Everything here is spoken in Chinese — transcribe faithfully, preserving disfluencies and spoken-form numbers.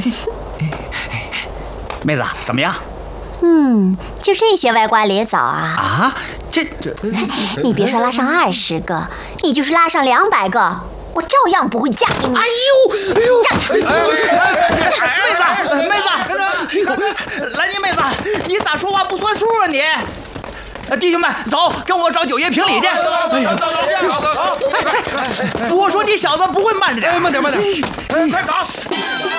妹子怎么样？ 嗯，就这些歪瓜裂枣啊！ 啊，这这， 你别说拉上二十个，你就是拉上两百个，我照样不会嫁给你。 哎呦哎呦！妹子妹子，兰妮妹子，你咋说话不算数啊你？弟兄们，走，跟我找九爷评理去。我说你小子不会慢着点， 慢点慢点，快走！